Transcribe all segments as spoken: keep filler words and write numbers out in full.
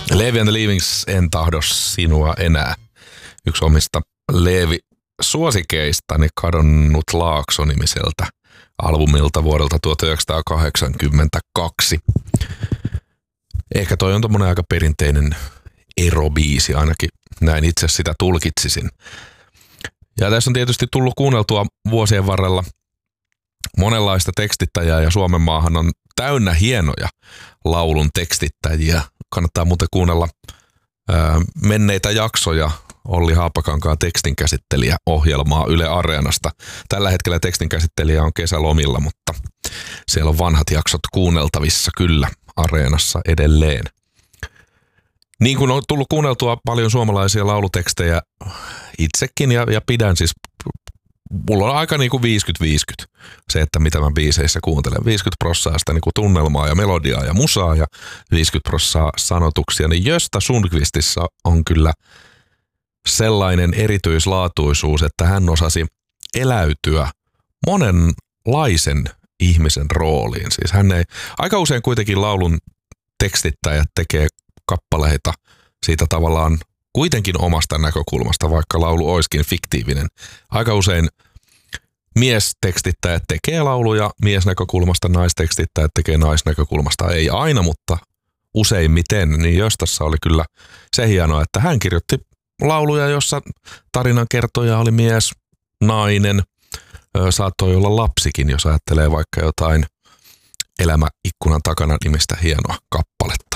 Leevi and the Leavings, En tahdo sinua enää. Yksi omista Leevi-suosikeistani, Kadonnut Laakso-nimiseltä albumilta vuodelta tuhatyhdeksänsataakahdeksankymmentäkaksi. Ehkä toi on tommonen aika perinteinen erobiisi, ainakin näin itse sitä tulkitsisin. Ja tässä on tietysti tullut kuunneltua vuosien varrella monenlaista tekstittäjää, ja Suomen maahan on täynnä hienoja laulun tekstittäjiä. Kannattaa muuten kuunnella ää, menneitä jaksoja Olli Haapakankaan tekstinkäsittelijä ohjelmaa Yle Areenasta. Tällä hetkellä tekstinkäsittelijä on kesälomilla, mutta siellä on vanhat jaksot kuunneltavissa kyllä Areenassa edelleen. Niin kuin on tullut kuunneltua paljon suomalaisia laulutekstejä itsekin, ja, ja pidän siis, mulla on aika niin kuin viisikymmentä viisikymmentä se, että mitä mä biiseissä kuuntelen. viisikymmentä prosenttia sitä niin kuin tunnelmaa ja melodiaa ja musaa ja viisikymmentä prosenttia sanotuksia. Niin Gösta Sundqvistissa on kyllä sellainen erityislaatuisuus, että hän osasi eläytyä monenlaisen ihmisen rooliin. Siis hän ei, aika usein kuitenkin laulun tekstittäjät tekee kappaleita siitä tavallaan kuitenkin omasta näkökulmasta, vaikka laulu olisikin fiktiivinen. Aika usein miestekstittäjät tekee lauluja miesnäkökulmasta, naistekstittäjät tekee naisnäkökulmasta. Ei aina, mutta useimmiten. Niin Göstassa oli kyllä se hienoa, että hän kirjoitti lauluja, jossa tarinan kertoja oli mies, nainen, saattoi olla lapsikin, jos ajattelee vaikka jotain Elämä ikkunan takana -nimistä hienoa kappaletta.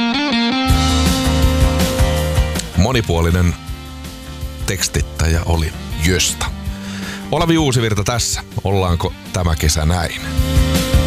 Monipuolinen tekstittäjä oli Gösta. Olavi Uusivirta tässä. Ollaanko tämä kesä näin?